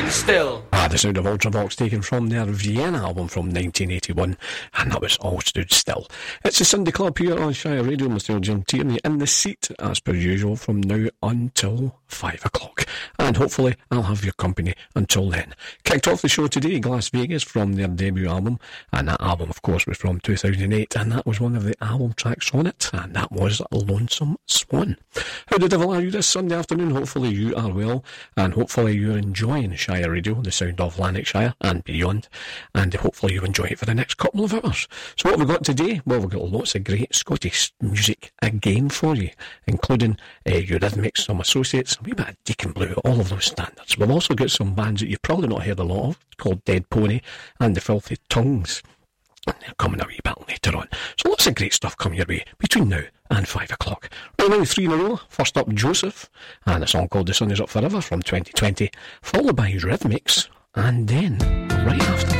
Still. The sound of Ultravox taken from their Vienna album from 1981, and that was All Stood Still. It's the Sunday Club here on Shire Radio. Mr. Jim Tierney in the seat, as per usual, from now until 5 o'clock. And hopefully I'll have your company until then. Kicked off the show today, Las Vegas, from their debut album, and that album, of course, was from 2008, and that was one of the album tracks on it, and that was Lonesome Swan. How the devil are you this Sunday afternoon? Hopefully you are well, and hopefully you're enjoying Shire Radio, the sound of Lanarkshire and beyond, and hopefully you enjoy it for the next couple of hours. So what have we got today? Well, we've got lots of great Scottish music again for you, including Eurythmics, some Associates, a wee bit of Deacon Blue, all of those standards. We've also got some bands that you've probably not heard a lot of, called Dead Pony and the Filthy Tongues. And they're coming a wee bit later on. So lots of great stuff coming your way between now and 5 o'clock. Right now, 3 in a row. First up, Joseph, and a song called The Sun Is Up Forever from 2020, followed by Eurythmics, and then, right after